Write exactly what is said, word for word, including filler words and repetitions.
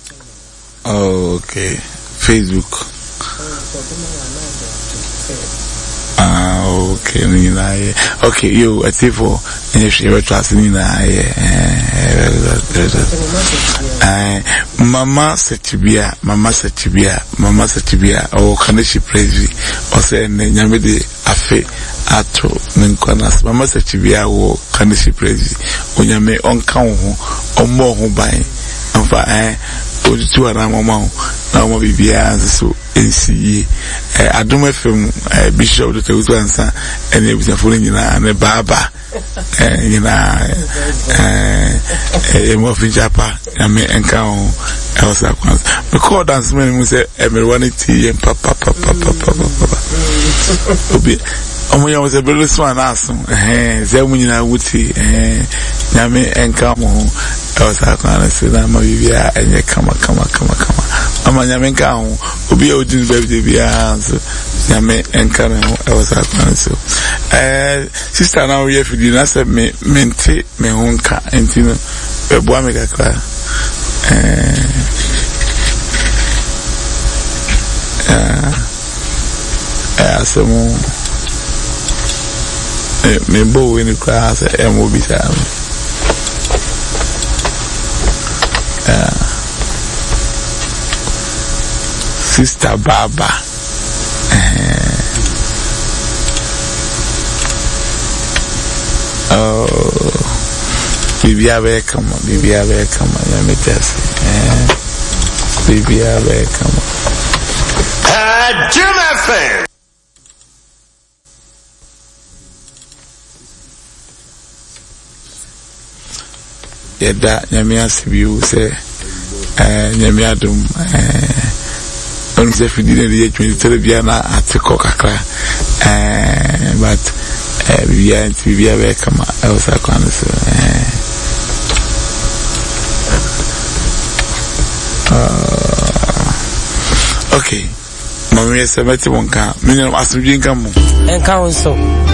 Oh, okay. Facebook. Ah, okay, Nina. Okay, you, I say for any share trust Nina. Mama Setibia, Mama Setibia, Mama Setibia, or Kanishi Praise, or say Nyamidi Afe Ato Ninkonas, Mama Setibia, or Kanishi Praise, when you may on count or more who buy, and for I, or two around Mamma, now will be so. N C E, I do my film, Bishop, the Tuzansa, and it was a foreign and a baba, and you know, a muffin japa, and me encounter else at once. The court dance man was everyone tea and papa, papa, papa, papa. Omo was a very swan awesome, eh, Zemina Wooty, eh, Yame encounter else at once, and I'm a vivia, and you come, come, come, come. Ama nyamenka ho obi a odin baby bia so nyame enka me ho e was akwan so eh sister na we fidi na se me mente me ho nka enti no e boa me kakra eh eh asemo eh me bo we ni kwa se e mo bi sa eh Sister Baba. Oh, Bibi Abe come on, Bibi Abe come on, let me test it. Bibi Abe come on. Ah, Jim F M. Yeda, Nyamia Sibiu say, Nyamia Dum, eh. On the Fidina, the Televiana at the Coca, but we are to be a welcome. I was a connoisseur. Okay, Mamma, seventy one car, minimum as to drink a moon. And council.